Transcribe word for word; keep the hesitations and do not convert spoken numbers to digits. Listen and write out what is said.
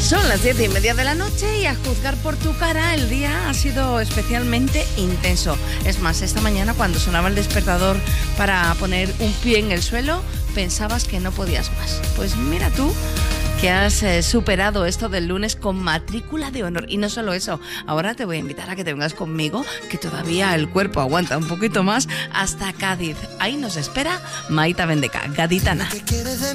Son las diez y media de la noche y a juzgar por tu cara el día ha sido especialmente intenso. Es más, esta mañana cuando sonaba el despertador para poner un pie en el suelo, pensabas que no podías más. Pues mira tú que has eh, superado esto del lunes con matrícula de honor. Y no solo eso, ahora te voy a invitar a que te vengas conmigo, que todavía el cuerpo aguanta un poquito más, hasta Cádiz. Ahí nos espera Maita Bendeca, gaditana. ¿Qué quieres de